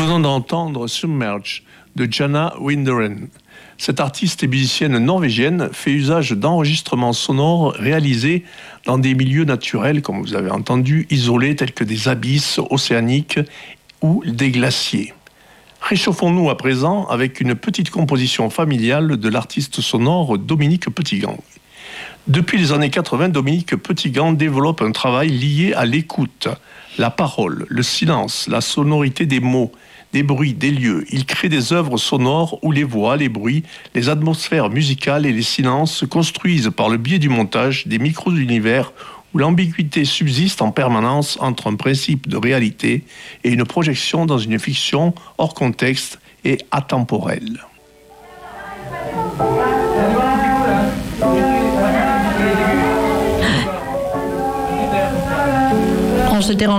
venons d'entendre Submerge de Jana Winderen. Cette artiste et musicienne norvégienne fait usage d'enregistrements sonores réalisés dans des milieux naturels, comme vous avez entendu, isolés tels que des abysses océaniques ou des glaciers. Réchauffons-nous à présent avec une petite composition familiale de l'artiste sonore Dominique Petitgan. Depuis les années 80, Dominique Petitgan développe un travail lié à l'écoute, la parole, le silence, la sonorité des mots, des bruits, des lieux. Il crée des œuvres sonores où les voix, les bruits, les atmosphères musicales et les silences se construisent par le biais du montage des micro-univers où l'ambiguïté subsiste en permanence entre un principe de réalité et une projection dans une fiction hors contexte et atemporelle. On se dérange.